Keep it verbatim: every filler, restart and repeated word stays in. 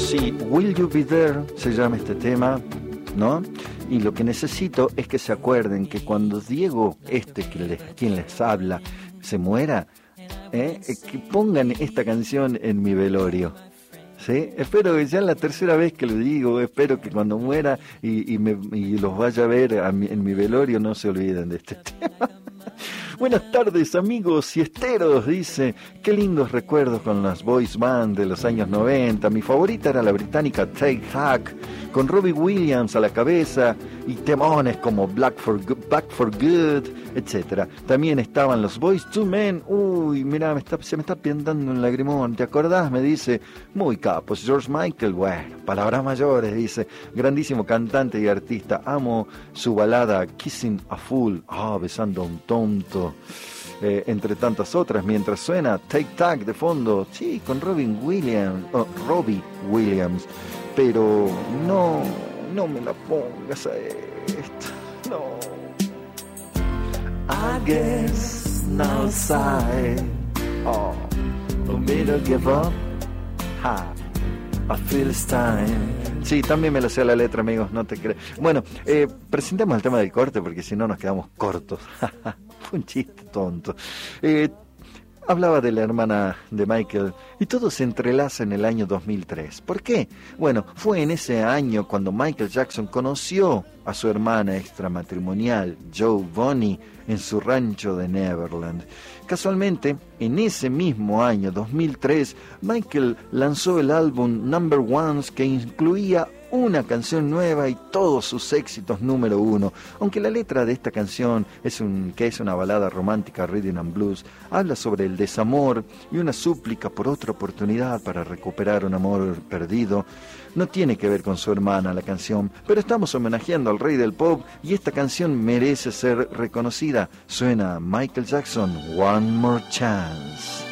Sí, Will You Be There se llama este tema, ¿no? Y lo que necesito es que se acuerden que cuando Diego, este que les, quien les habla, se muera, ¿eh? que pongan esta canción en mi velorio. ¿Sí? Espero que ya es la tercera vez que lo digo, espero que cuando muera y, y, me, y los vaya a ver a mi, en mi velorio no se olviden de este tema. Buenas tardes amigos siesteros, dice, qué lindos recuerdos con las boys band de los años noventa, mi favorita era la británica Take Hack, con Robbie Williams a la cabeza y temones como Black for Good, Back for Good, etcétera. También estaban los Boys to Men, uy, mira, me está, se me está pintando un lagrimón, ¿te acordás? Me dice, muy capos, George Michael, bueno, palabras mayores, dice, grandísimo cantante y artista, amo su balada Kissing a Fool, ah, oh, besando a un tonto. Eh, entre tantas otras, mientras suena Take Tack de fondo, sí, con Robin Williams, oh, Robbie Williams, pero no, no me la pongas a esta, no. I guess now side, oh, for me to give up, ha, I feel it's time. Sí, también me lo sé la letra, amigos, no te crees. Bueno, eh, presentemos el tema del corte porque si no nos quedamos cortos. Fue un chiste tonto. Eh, hablaba de la hermana de Michael y todo se entrelaza en el año dos mil tres. ¿Por qué? Bueno, fue en ese año cuando Michael Jackson conoció a su hermana extramatrimonial, Joe Bonnie, en su rancho de Neverland. Casualmente, en ese mismo año, dos mil tres, Michael lanzó el álbum Number Ones que incluía una canción nueva y todos sus éxitos número uno. Aunque la letra de esta canción, es un, que es una balada romántica rhythm and blues, habla sobre el desamor y una súplica por otra oportunidad para recuperar un amor perdido. No tiene que ver con su hermana la canción, pero estamos homenajeando al rey del pop y esta canción merece ser reconocida. Suena Michael Jackson, One More Chance.